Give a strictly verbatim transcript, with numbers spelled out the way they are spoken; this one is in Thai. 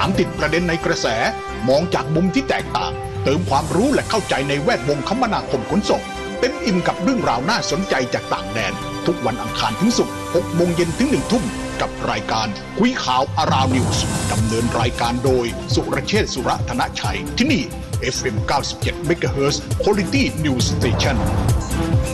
ามติดประเด็นในกระแสมองจากมุมที่แตกต่างเติมความรู้และเข้าใจในแวดวงคมนาคมขนส่งเต็มอิ่มกับเรื่องราวน่าสนใจจากต่างแดนทุกวันอังคารถึงศุกร์หกโมงเย็นถึงหนึ่งทุ่มกับรายการคุยข่าวอาราวนิวส์ดำเนินรายการโดยสุรเชษฐ์สุรธนชัยที่นี่ เอฟ เอ็ม เก้าสิบเจ็ด เมกะเฮิรตซ์ Quality News Station